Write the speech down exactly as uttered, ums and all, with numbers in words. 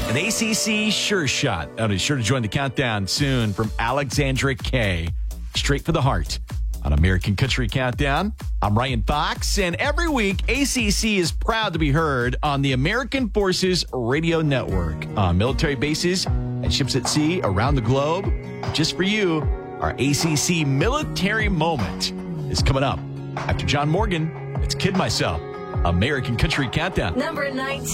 An A C C sure shot. Oh, be sure to join the countdown soon from Alexandra Kay. Straight for the heart on American Country Countdown. I'm Ryan Fox, and every week, A C C is proud to be heard on the American Forces Radio Network on military bases and ships at sea around the globe. Just for you, our A C C Military Moment is coming up. After John Morgan, it's Kid Myself, American Country Countdown. Number nineteen.